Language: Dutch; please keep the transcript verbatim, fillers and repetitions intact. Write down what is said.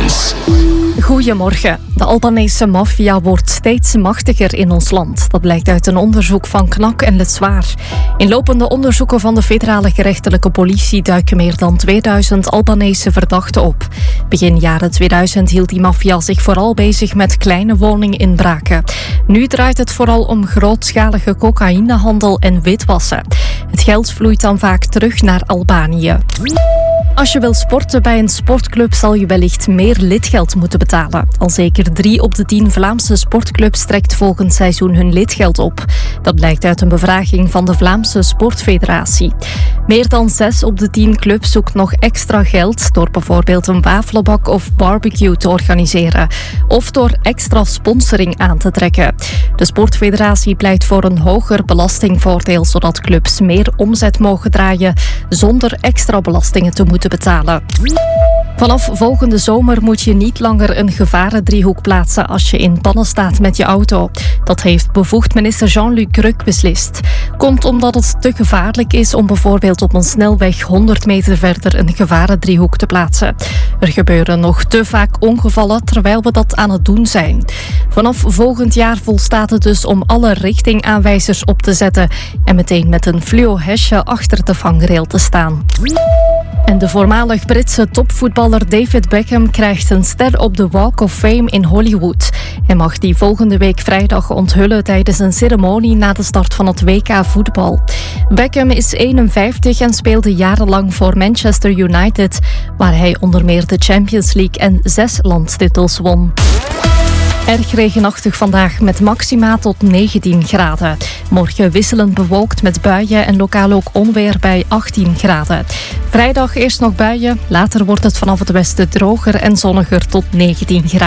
Nieuws. Goedemorgen. De Albanese maffia wordt steeds machtiger in ons land. Dat blijkt uit een onderzoek van Knak en Letswaar. In lopende onderzoeken van de federale gerechtelijke politie duiken meer dan tweeduizend Albanese verdachten op. Begin jaren tweeduizend hield die maffia zich vooral bezig met kleine woninginbraken. Nu draait het vooral om grootschalige cocaïnehandel en witwassen. Het geld vloeit dan vaak terug naar Albanië. Als je wil sporten bij een sportclub zal je wellicht meer lidgeld moeten betalen. Al zeker drie op de tien Vlaamse sportclubs trekt volgend seizoen hun lidgeld op. Dat blijkt uit een bevraging van de Vlaamse Sportfederatie. Meer dan zes op de tien clubs zoekt nog extra geld door bijvoorbeeld een wafelbak of barbecue te organiseren. Of door extra sponsoring aan te trekken. De Sportfederatie pleit voor een hoger belastingvoordeel zodat clubs meer omzet mogen draaien zonder extra belastingen te moeten betalen. Vanaf volgende zomer moet je niet langer een gevarendriehoek plaatsen als je in pannen staat met je auto. Dat heeft bevoegd minister Jean-Luc Cruc beslist. Komt omdat het te gevaarlijk is om bijvoorbeeld op een snelweg honderd meter verder een gevarendriehoek te plaatsen. Er gebeuren nog te vaak ongevallen terwijl we dat aan het doen zijn. Vanaf volgend jaar volstaat het dus om alle richtingaanwijzers op te zetten en meteen met een fluo-hesje achter de vangrail te staan. En de voormalig Britse topvoetballer David Beckham krijgt een ster op de Walk of Fame in Hollywood. Hij mag die volgende week vrijdag onthullen tijdens een ceremonie na de start van het W K voetbal. Beckham is eenenvijftig en speelde jarenlang voor Manchester United, waar hij onder meer de Champions League en zes landstitels won. Erg regenachtig vandaag met maxima tot negentien graden. Morgen wisselend bewolkt met buien en lokaal ook onweer bij achttien graden. Vrijdag eerst nog buien, later wordt het vanaf het westen droger en zonniger tot negentien graden.